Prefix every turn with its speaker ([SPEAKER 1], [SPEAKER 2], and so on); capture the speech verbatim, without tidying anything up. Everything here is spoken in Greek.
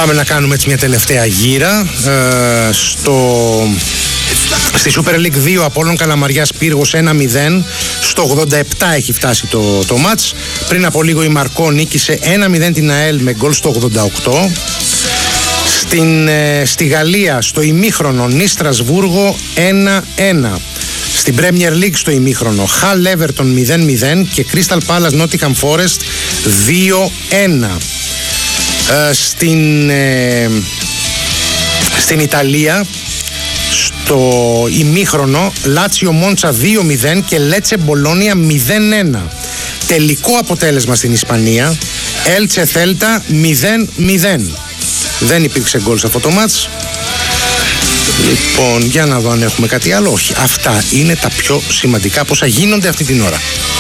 [SPEAKER 1] Πάμε να κάνουμε έτσι μια τελευταία γύρα ε, στο... Στη Super League δύο Απόλλων Καλαμαριάς Πύργος ένα μηδέν. Στο ογδόντα επτά έχει φτάσει το, το μάτς. Πριν από λίγο η Μαρκό νίκησε ένα μηδέν την ΑΕΛ με γκολ στο ογδόντα οκτώ. Στην, ε, στη Γαλλία στο ημίχρονο Νις Στρασβούργο ένα ένα. Στην Premier League στο ημίχρονο Χαλ Έβερτον μηδέν μηδέν και Crystal Palace Nottingham Forest δύο ένα. Ε, στην, ε, στην Ιταλία στο ημίχρονο Λάτσιο Μόντσα δύο μηδέν και Λέτσε Μπολόνια μηδέν ένα. Τελικό αποτέλεσμα στην Ισπανία Έλτσε Θέλτα μηδέν μηδέν. Δεν υπήρξε γκολ σε αυτό το μάτς. Λοιπόν, για να δω αν έχουμε κάτι άλλο. Όχι, αυτά είναι τα πιο σημαντικά πόσα γίνονται αυτή την ώρα.